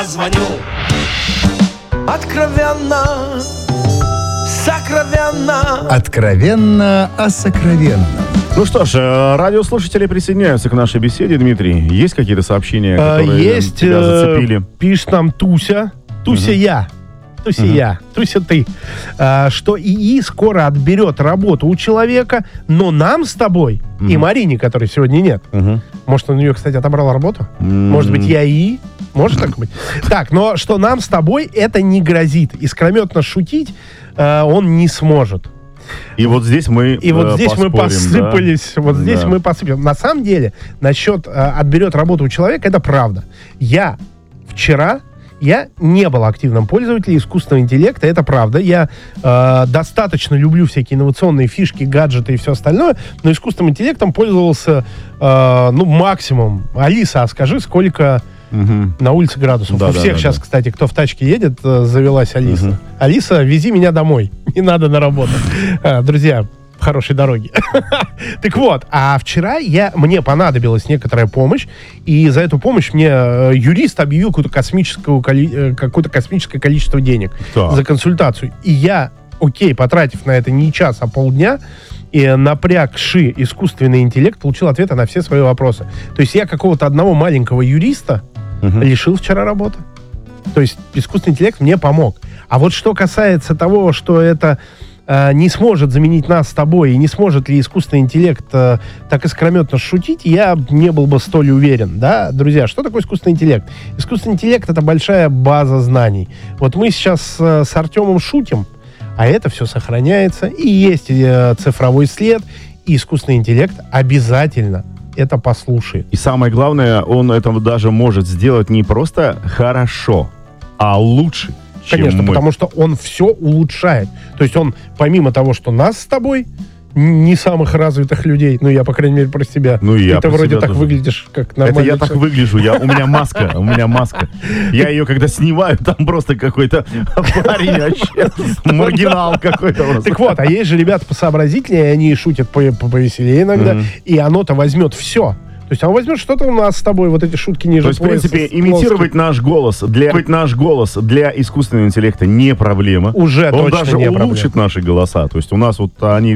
Звоню откровенно, сокровенно. Откровенно о сокровенном. Ну что ж, радиослушатели присоединяются к нашей беседе. Дмитрий, есть какие-то сообщения, которые есть, тебя зацепили? Пишет нам Туся. Туся я. Туся ты. Что ИИ скоро отберет работу у человека, но нам с тобой и Марине, которой сегодня нет. Может, он у нее, кстати, отобрал работу? Может быть, я ИИ? Может так быть? Так, но что нам с тобой это не грозит. Искрометно шутить он не сможет. И вот здесь мы посыпались. Да? Вот здесь мы посыпем. На самом деле, насчет отберет работу у человека, это правда. Вчера не был активным пользователем искусственного интеллекта, это правда. Я достаточно люблю всякие инновационные фишки, гаджеты и все остальное, но искусственным интеллектом пользовался максимум. Алиса, а скажи, сколько на улице градусов? У всех сейчас, кстати, кто в тачке едет, завелась Алиса. Алиса, вези меня домой, не надо на работу. Друзья, хорошей дороги. Так вот, а вчера мне понадобилась некоторая помощь, и за эту помощь мне юрист объявил какое-то космическое количество денег за консультацию. И я, потратив на это не час, а полдня, и напрягши искусственный интеллект, получил ответы на все свои вопросы. То есть я какого-то одного маленького юриста лишил вчера работы. То есть искусственный интеллект мне помог. А вот что касается того, что это не сможет заменить нас с тобой, и не сможет ли искусственный интеллект так искрометно шутить, я не был бы столь уверен. Да, друзья, что такое искусственный интеллект? Искусственный интеллект — это большая база знаний. Вот мы сейчас с Артемом шутим, а это все сохраняется, и есть цифровой след, и искусственный интеллект обязательно это послушает. И самое главное, он это даже может сделать не просто хорошо, а лучше. Конечно, потому что он все улучшает. То есть он, помимо того, что нас с тобой, не самых развитых людей, я, по крайней мере, про себя. Ты вроде так выглядишь, как нормальный человек. Это я так выгляжу, у меня маска. Я ее, когда снимаю, там просто какой-то парень вообще, маргинал какой-то. Так вот, а есть же ребята посообразительнее, они шутят повеселее иногда, и оно-то возьмет все. То есть он возьмет что-то у нас с тобой, вот эти шутки ниже пояса. То есть, в принципе, имитировать наш голос для искусственного интеллекта не проблема. Уже он точно даже не проблема. улучшит наши голоса. То есть у нас вот они